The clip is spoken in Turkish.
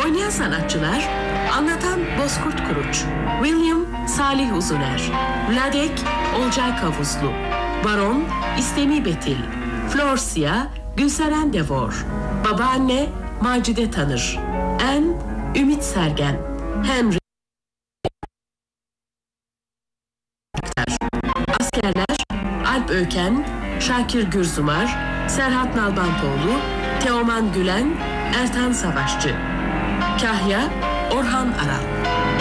Oynayan sanatçılar: anlatan Bozkurt Kuruç, William Salih Uzuner, Vladek Olcay Kavuzlu, Baron İstemi Betil, Florsia Gülseren Devor, Babaanne Macide Tanır, Ümit Sergen, Henry. Askerler: Alp Öken, Şakir Gürzumar, Serhat Nalbantoğlu, Teoman Gülen, Ertan Savaşçı. Kahya Orhan Aral.